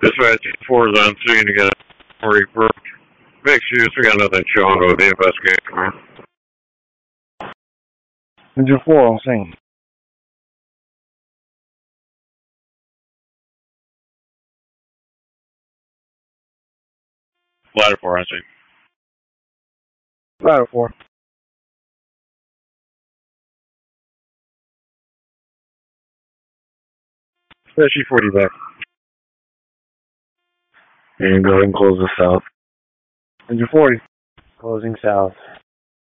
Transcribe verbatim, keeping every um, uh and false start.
Dispatch four is on scene to get a report. Mixed use, we got nothing showing with the investigation. Engine four on scene. Ladder four on scene. Ladder four. Especially forty back. And go ahead and close the south. Engine forty. Closing south.